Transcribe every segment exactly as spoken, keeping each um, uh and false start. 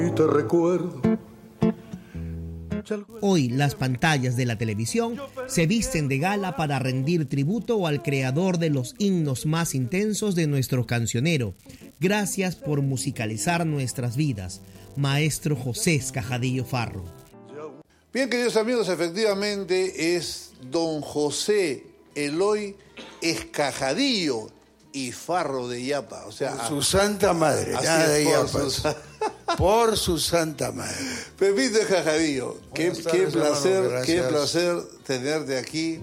Te recuerdo. Hoy las pantallas de la televisión se visten de gala para rendir tributo al creador de los himnos más intensos de nuestro cancionero. Gracias por musicalizar nuestras vidas, maestro José Escajadillo Farro. Bien, queridos amigos, efectivamente es don José Eloy Escajadillo y Farro de Illapa. O sea, por su santa madre, nada de Illapa. Por su santa madre. Pepito Escajadillo, qué, tardes, qué placer, hermano, qué placer tenerte aquí.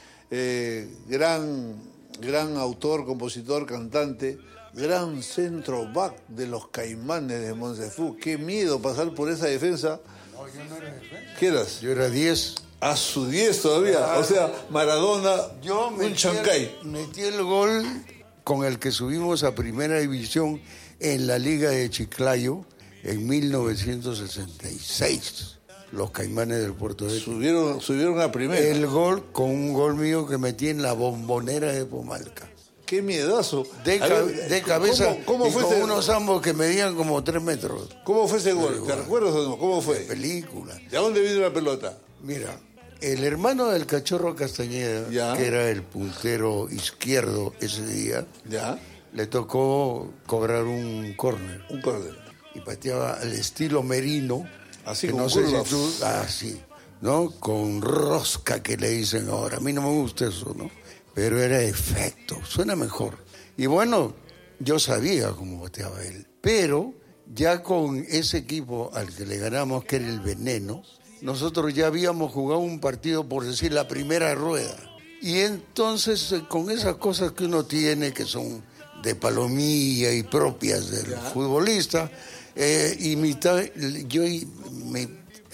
Eh, gran, gran autor, compositor, cantante, gran centro back de los Caimanes de Montefú. Qué miedo pasar por esa defensa. No, yo no era defensa. ¿Qué eras? Yo era diez. A su diez todavía. O sea, Maradona, yo un metí chancay. El, metí el gol con el que subimos a primera división en la Liga de Chiclayo en mil novecientos sesenta y seis. Los Caimanes del Puerto de subieron, subieron a primera. El gol con un gol mío que metí en la Bombonera de Pomalca. ¡Qué miedazo! De, ca ver, de cabeza, ¿cómo, cómo y fue con ese... unos ambos que medían como tres metros. ¿Cómo fue ese gol? ¿Te recuerdas o no? ¿Cómo fue? De película. ¿De dónde vino la pelota? Mira, el hermano del Cachorro Castañeda, ¿Ya? que era el puntero izquierdo ese día, ¿Ya? le tocó cobrar un córner. Un córner. Y pateaba al estilo Merino. Así que como no sé curva. si tú, ah, sí, ¿no? Con rosca que le dicen ahora. A mí no me gusta eso, ¿no? Pero era efecto, suena mejor. Y bueno, yo sabía cómo bateaba él. Pero ya con ese equipo al que le ganamos, que era el Veneno, nosotros ya habíamos jugado un partido, por decir, la primera rueda. Y entonces, con esas cosas que uno tiene, que son de palomilla y propias del ¿Ya? futbolista, eh, imita, yo, me,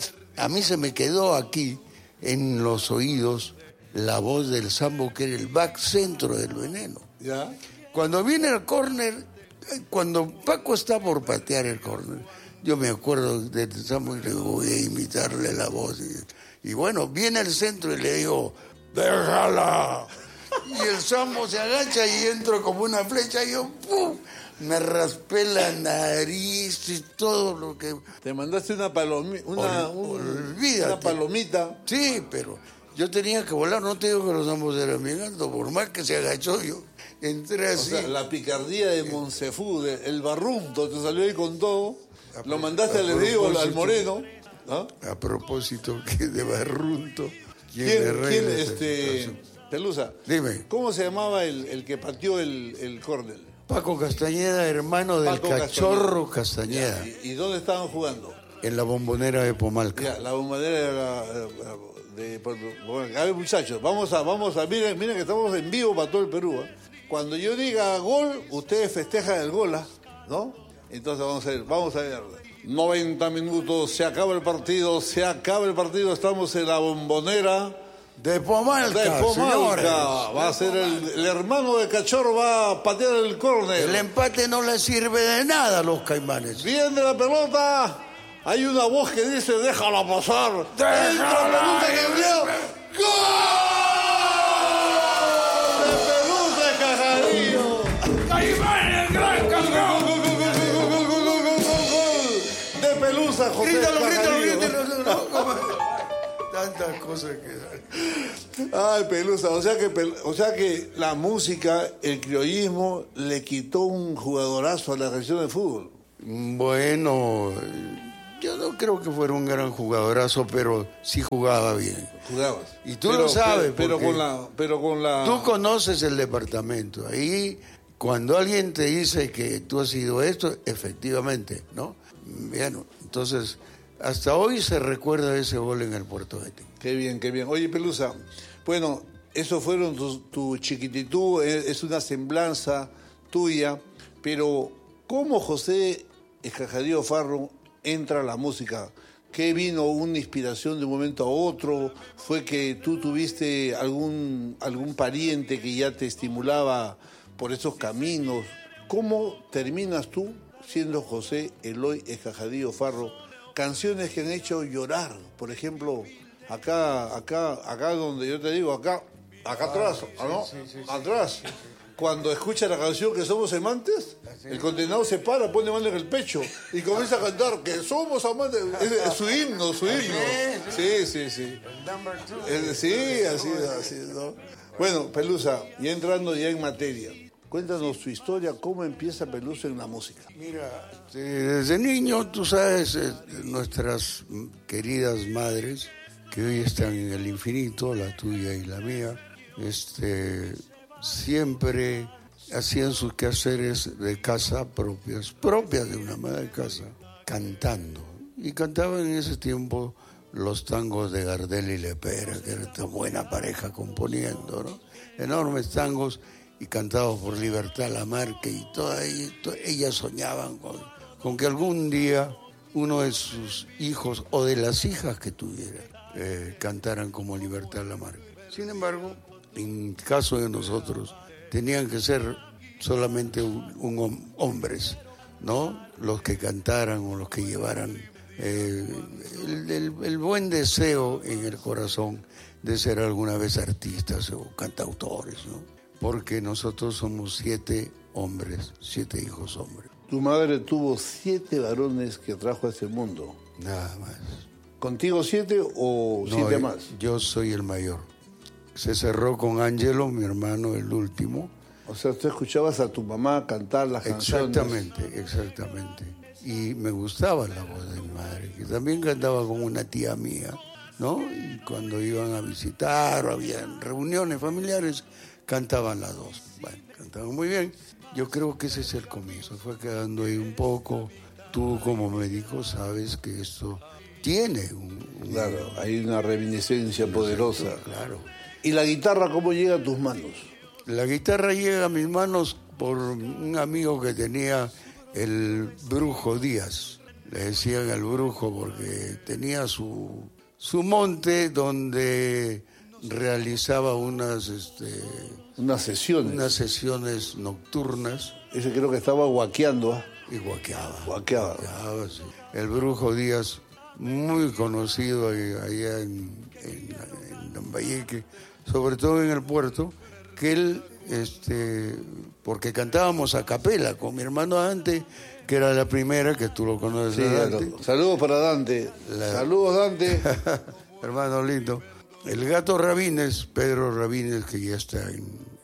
a mí se me quedó aquí, en los oídos, la voz del Sambo, que era el back centro del Veneno. ¿Ya? Cuando viene el córner, cuando Paco está por patear el córner, yo me acuerdo del Sambo y le digo, voy a imitarle la voz. Y, y bueno, viene al centro y le digo, ¡déjala! Y el Sambo se agacha y entro como una flecha y yo, ¡pum!, me raspé la nariz y todo lo que... Te mandaste una palomita, una, Ol, un, olvídate. una palomita. Sí, pero yo tenía que volar, no te digo que los Sambos eran bien altos, por más que se agachó yo, entré así. O sea, la picardía de Montefú, de, el barrunto, te salió ahí con todo, a lo mandaste al Diego, al Moreno. ¿Ah? A propósito que de barrunto, ¿quién, ¿quién, ¿quién este, Pelusa? Dime. ¿Cómo se llamaba el, el que pateó el, el córner? Paco Castañeda, hermano del Paco Cachorro Castañeda. Castañeda. ¿Y, ¿Y dónde estaban jugando? En la Bombonera de Pomalca. Ya, la Bombonera de, la, de, de Pomalca. A ver, muchachos, vamos a, vamos a, miren, miren que estamos en vivo para todo el Perú. ¿eh? Cuando yo diga gol, ustedes festejan el gol, ¿no? Entonces vamos a ver, vamos a ver. noventa minutos, se acaba el partido, se acaba el partido, estamos en la Bombonera de Pomalca, de Pomalca. Señores. Va a ser el, el hermano de Cachorro, va a patear el córner. El empate no le sirve de nada a los Caimanes. Viene la pelota, hay una voz que dice, déjala pasar. ¡Déjala! ¡Gol! ¡De Pelusa Escajadillo! ¡Caimanes, el gran campeón! De Pelusa, José Grítalo, grítalo, Escajadillo. grítalo. Tantas cosas que... Ay, Pelusa, o sea, que, o sea que la música, el criollismo, le quitó un jugadorazo a la región de fútbol. Bueno, yo no creo que fuera un gran jugadorazo, pero sí jugaba bien. Jugabas. Y tú pero, lo sabes. Pero, pero, con la, pero con la... Tú conoces el departamento. Ahí, cuando alguien te dice que tú has sido esto, efectivamente, ¿no? Bueno, entonces... Hasta hoy se recuerda ese gol en el Puerto Ético. Qué bien, qué bien. Oye, Pelusa, bueno, eso fueron tu, tu chiquititud, es una semblanza tuya, pero ¿cómo José Escajadillo Farro entra a la música? ¿Qué vino una inspiración de un momento a otro? ¿Fue que tú tuviste algún, algún pariente que ya te estimulaba por esos caminos? ¿Cómo terminas tú siendo José Eloy Escajadillo Farro? Canciones que han hecho llorar, por ejemplo, acá, acá, acá donde yo te digo, acá, acá atrás, ah, ¿no? Sí, sí, sí, atrás. sí, sí. cuando escucha la canción que somos amantes, el condenado se para, pone mano en el pecho y comienza a cantar que somos amantes. Es, es su himno, su himno. Sí, sí, sí. Es, sí, así, así, ¿no? Bueno, Pelusa, ya entrando ya en materia, cuéntanos tu historia, cómo empieza Pelusa en la música. Mira, desde niño, tú sabes, nuestras queridas madres, que hoy están en el infinito, la tuya y la mía, este, siempre hacían sus quehaceres de casa propias, propias de una ama de casa, cantando. Y cantaban en ese tiempo los tangos de Gardel y Lepera, que era esta buena pareja componiendo, ¿no? Enormes tangos y cantados por Libertad Lamarque, y todas ellas soñaban con, con que algún día uno de sus hijos o de las hijas que tuviera eh, cantaran como Libertad Lamarque. Sin embargo, en caso de nosotros, tenían que ser solamente un, un hombres, ¿no? Los que cantaran o los que llevaran eh, el, el, el buen deseo en el corazón de ser alguna vez artistas o cantautores, ¿no? Porque nosotros somos siete hombres, siete hijos hombres. Tu madre tuvo siete varones que trajo a este mundo. Nada más. ¿Contigo siete o no, siete más? Yo soy el mayor. Se cerró con Ángelo, mi hermano, el último. O sea, tú escuchabas a tu mamá cantar las canciones. Exactamente, exactamente. Y me gustaba la voz de mi madre, que también cantaba con una tía mía, ¿no? Y cuando iban a visitar o había reuniones familiares, cantaban las dos. Bueno, cantaban muy bien. Yo creo que ese es el comienzo. Fue quedando ahí un poco. Tú como médico sabes que esto tiene un... un claro, hay una reminiscencia un poderosa. Efecto, claro. ¿Y la guitarra cómo llega a tus manos? La guitarra llega a mis manos por un amigo que tenía el Brujo Díaz. Le decían el Brujo porque tenía su, su monte donde realizaba unas... Este, unas sesiones. Unas sesiones nocturnas. Ese creo que estaba guaqueando. ¿eh? Y guaqueaba. Guaqueaba. guaqueaba sí. El Brujo Díaz, muy conocido allá en, en, en Lambayeque, sobre todo en el puerto, que él, este, porque cantábamos a capela con mi hermano Dante, que era la primera, que tú lo conoces. Sí, Dante. Saludos para Dante. La... Saludos, Dante. Hermano lindo. El Gato Rabines, Pedro Rabines, que ya está en,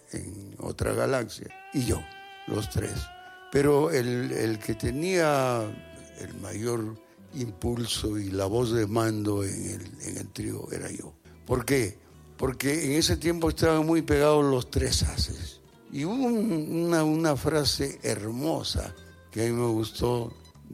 en otra galaxia, y yo, los tres. Pero el, el que tenía el mayor impulso y la voz de mando en el, en el trío era yo. ¿Por qué? Porque en ese tiempo estaban muy pegados los tres haces. Y hubo un, una, una frase hermosa que a mí me gustó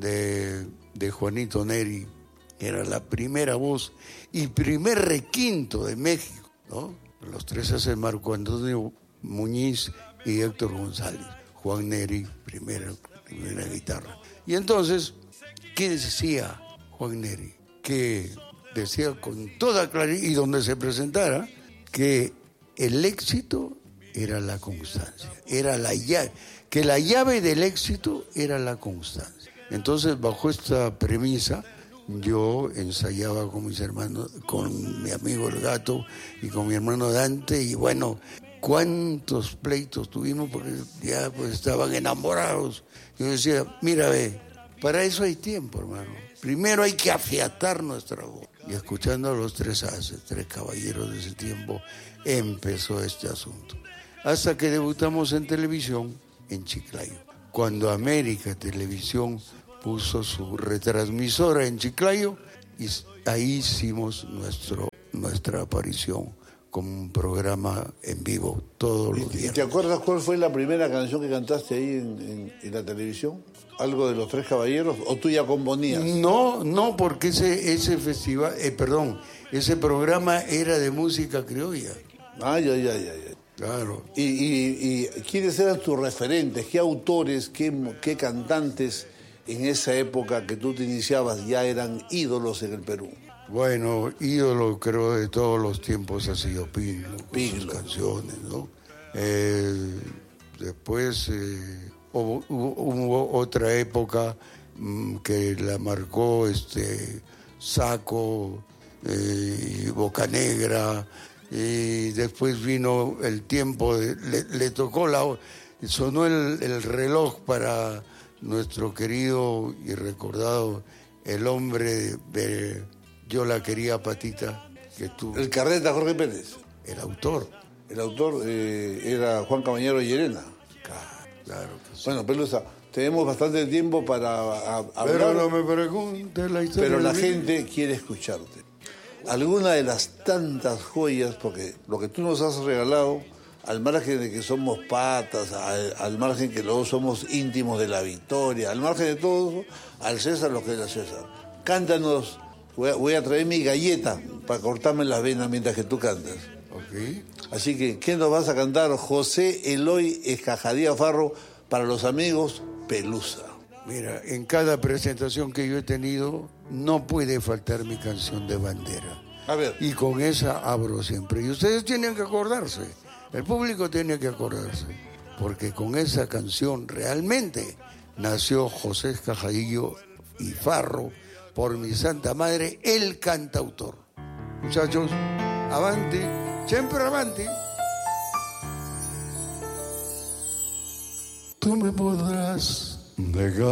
de, de Juanito Neri, que era la primera voz y primer requinto de México, ¿no? Los tres haces, Marco Antonio Muñiz y Héctor González. Juan Neri, primera, primera guitarra. Y entonces, ¿qué decía Juan Neri? Que decía con toda claridad, y donde se presentara, que el éxito era la constancia, era la llave, que la llave del éxito era la constancia. Entonces, bajo esta premisa, yo ensayaba con mis hermanos, con mi amigo el Gato y con mi hermano Dante, y bueno, cuántos pleitos tuvimos porque ya pues estaban enamorados. Yo decía, mira, ve, para eso hay tiempo, hermano. Primero hay que afiatar nuestra voz. Y escuchando a los tres haces, tres caballeros de ese tiempo, empezó este asunto. Hasta que debutamos en televisión en Chiclayo. Cuando América Televisión puso su retransmisora en Chiclayo, y ahí hicimos nuestro, nuestra aparición como un programa en vivo todos los días. ¿Te acuerdas cuál fue la primera canción que cantaste ahí en, en, en la televisión? ¿Algo de los Tres Caballeros? ¿O tú ya componías? No, no, porque ese, ese festival, eh, perdón, ese programa era de música criolla. Ay, ay, ay, ay. Claro. ¿Y, y, y quiénes eran tus referentes? ¿Qué autores, qué, qué cantantes en esa época que tú te iniciabas ya eran ídolos en el Perú? Bueno, ídolo creo de todos los tiempos ha sido Pino, con Pino. sus canciones, ¿no? Eh, después eh, hubo, hubo otra época mmm, que la marcó este Saco, eh, Bocanegra, y después vino el tiempo, de, le, le tocó la... sonó el, el reloj para nuestro querido y recordado, el hombre de Yo la quería Patita, que tuvo... El Carreta Jorge Pérez. El autor. El autor eh, era Juan Cabañero Llerena. Claro que sí. Bueno, Pelusa, tenemos bastante tiempo para a, hablar. Pero no me preguntes la historia. Pero la de gente quiere escucharte. Alguna de las tantas joyas, porque lo que tú nos has regalado, al margen de que somos patas, al, al margen que luego somos íntimos de la victoria, al margen de todo, al César lo que es la César. Cántanos, voy a, voy a traer mi galleta para cortarme las venas mientras que tú cantas. Ok. Así que, ¿qué nos vas a cantar? José Eloy Escajadía Farro, para los amigos Pelusa. Mira, en cada presentación que yo he tenido, no puede faltar mi canción de bandera. A ver. Y con esa abro siempre. Y ustedes tienen que acordarse, el público tiene que acordarse, porque con esa canción realmente nació José Escajadillo y Farro, por mi santa madre, el cantautor. Muchachos, avante, siempre avante. Tú me podrás negar